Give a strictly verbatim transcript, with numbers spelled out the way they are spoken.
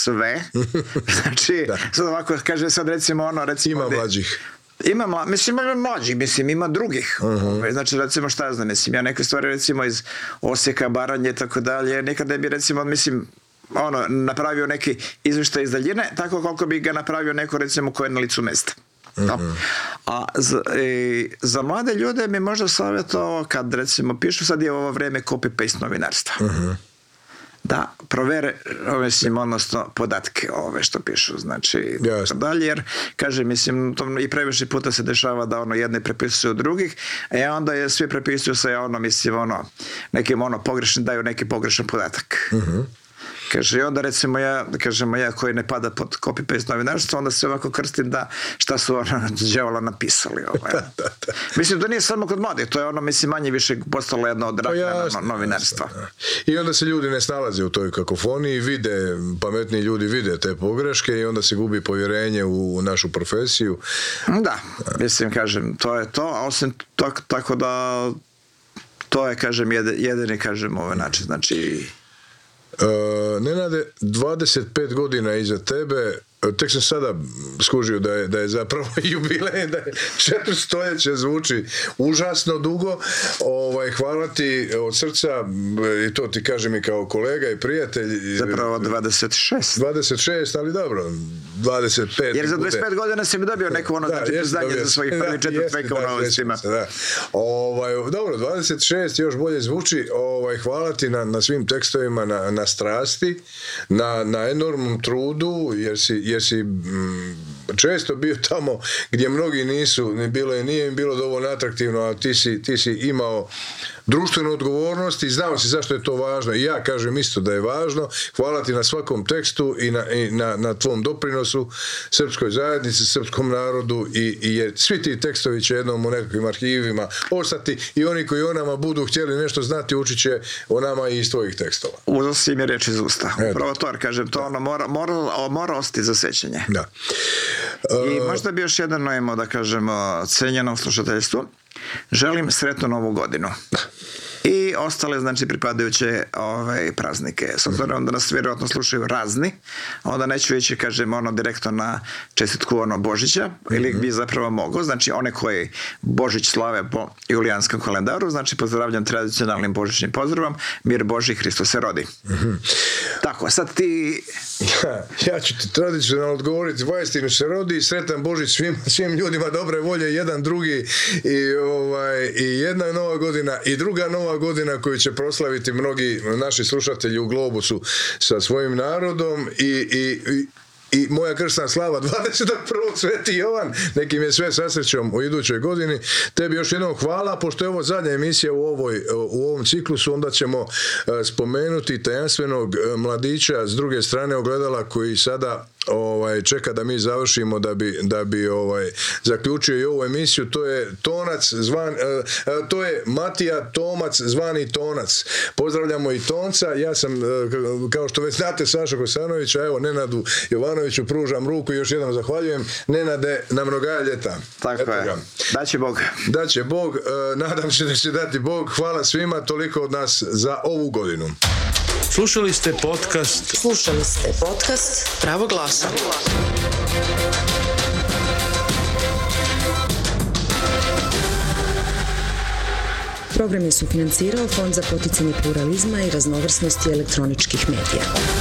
sve. Znači, da. Sad ovako, kaže sad recimo ono, recimo... Ima mlađih. Ima, mla, mislim, ima mlađih, mislim, ima drugih. Uh-huh. Znači, recimo, šta ja znam, mislim, ja neke stvari, recimo, iz Osijeka, Baranje i tako dalje, nekad ne bi, recimo, mislim, ono, napravio neki izvještaj iz daljine, tako koliko bi ga napravio neko, recimo, ko je na licu mesta. Uh-huh. A za, e, za mlade ljude mi možda savjetovao, kad, recimo, pišu, sad je ovo vreme copy-paste novinarstva. Uh-huh. Da provere, mislim, odnosno podatke ove što pišu, znači yes. dalje, jer kaže, mislim, to i previše puta se dešava da ono jedne prepisuju drugih, a onda je svi prepisuju se ono, mislim, ono, nekim ono pogrešni, daju neki pogrešan podatak. Uh-huh. Kaže, i onda recimo ja, kažemo ja koji ne pada pod copy-paste novinarstvo, onda se ovako krstim da šta su ono đavola napisali. Ovaj. da, da, da. Mislim, to nije samo kod mladih, to je ono, mislim, manje više postalo jedno od rakna novinarstva. Jasno, i onda se ljudi ne snalaze u toj kakofoniji, vide, pametni ljudi vide te pogreške i onda se gubi povjerenje u, u našu profesiju. Da, mislim, kažem, to je to, a osim to, tako da to je, kažem, jed, jedini, kažem, ovaj način, znači... Uh, Nenade, dvadeset pet godina iza tebe, tek sam sada skužio da je, da je zapravo jubilej, da je četiri stoljeća, zvuči užasno dugo. Ovaj, hvala ti od srca, i to ti kažem i kao kolega i prijatelj. Zapravo dvadeset šest. dvadeset šest, ali dobro, dvadeset pet. Jer za dvadeset pet godina si mi dobio neko ono, da, znači priznanje za svojih prvi četvrt veka u novostima. Ovaj, dobro, dvadeset šest još bolje zvuči. Ovaj, hvala ti na, na svim tekstovima, na, na strasti, na, na enormnom trudu, jer si jer si mm, često bio tamo gdje mnogi nisu, ne bilo je, nije im bilo dovoljno atraktivno, a ti si, ti si imao društvenu odgovornost i znao si zašto je to važno. I ja kažem isto da je važno. Hvala ti na svakom tekstu i na, i na, na tvom doprinosu srpskoj zajednici, srpskom narodu i, i jer svi ti tekstovi će jednom u nekakvim arhivima ostati i oni koji o nama budu htjeli nešto znati učit će o nama i iz tvojih tekstova. Uzeo si mi reč iz usta. Upravo to, kažem, to ono mora, mora, mora ostati za sećanje. Da. I možda bi još jedno imao da kažemo cenjenom slušateljstvu. Želim sretnu novu godinu. I ostale, znači, pripadajuće ovaj, praznike. S obzirom da nas vjerojatno slušaju razni, onda neću ići, kažem, ono direktno na čestitku ono Božića, mm-hmm. ili bi zapravo mogao, znači one koji Božić slave po julijanskom kalendaru, znači pozdravljam tradicionalnim božićnim pozdravom, mir Boži, Hristos se rodi. Mm-hmm. Tako, sad ti... Ja, ja ću ti tradicionalno odgovoriti, vaistinu se rodi, sretan Božić svim, svim ljudima dobre volje, jedan drugi i, ovaj, i jedna nova godina i druga nova godina koju će proslaviti mnogi naši slušatelji u Globusu sa svojim narodom i, i, i i moja kršna slava dvadeset prvog Sveti Jovan, neki mi je sve sa srećom u idućoj godini. Tebi još jednom hvala, pošto je ovo zadnja emisija u, ovoj, u ovom ciklusu, onda ćemo spomenuti tajanstvenog mladića s druge strane ogledala koji sada ovaj, čeka da mi završimo da bi, da bi ovaj, zaključio i ovu emisiju. To je Tonac zvan, uh, to je Matija Tomac zvani Tonac. Pozdravljamo i Tonca. Ja sam, uh, kao što već znate, Saša Kosanovića, evo Nenadu Jovanoviću pružam ruku i još jednom zahvaljujem. Nenade, na mnoga ljeta. Tako Eto je. Ga. Daće Bog. Daće Bog. Uh, nadam se da će dati Bog. Hvala svima, toliko od nas za ovu godinu. Slušali ste podcast Slušali ste podcast Pravo glasa. Program je sufinancirao Fond za poticanje pluralizma i raznovrsnosti elektroničkih medija.